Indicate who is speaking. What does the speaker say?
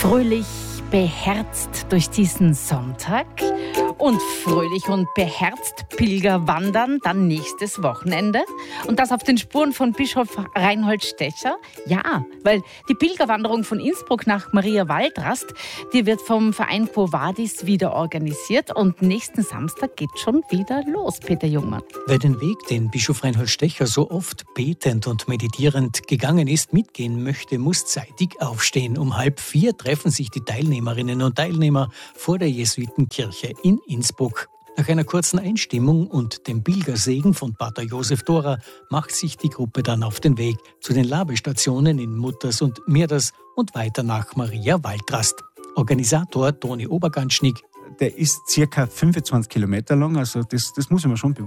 Speaker 1: fröhlich beherzt durch diesen Sonntag und fröhlich und beherzt Pilgerwandern dann nächstes Wochenende. Und das auf den Spuren von Bischof Reinhold Stecher. Ja, weil die Pilgerwanderung von Innsbruck nach Maria Waldrast, die wird vom Verein Quo Vadis wieder organisiert. Und nächsten Samstag geht schon wieder los, Peter Jungmann.
Speaker 2: Wer den Weg, den Bischof Reinhold Stecher so oft betend und meditierend gegangen ist, mitgehen möchte, muss zeitig aufstehen. Um 3:30 treffen sich die Teilnehmerinnen und Teilnehmer vor der Jesuitenkirche in Innsbruck. Nach einer kurzen Einstimmung und dem Pilgersegen von Pater Josef Dorer macht sich die Gruppe dann auf den Weg zu den Labestationen in Mutters und Mirders und weiter nach Maria Waldrast. Organisator Toni Oberganschnick:
Speaker 3: Der ist circa 25 Kilometer lang, also das muss man schon